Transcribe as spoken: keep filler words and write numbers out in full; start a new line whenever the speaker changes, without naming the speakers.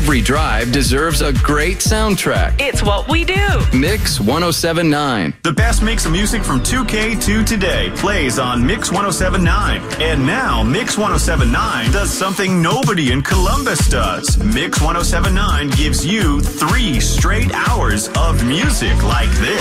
Every drive deserves a great soundtrack.
It's what we do.
Mix ten seventy-nine.
The best mix of music from two K to today plays on Mix ten seventy-nine. And now Mix ten seventy-nine does something nobody in Columbus does. Mix ten seventy-nine gives you three straight hours of music like this.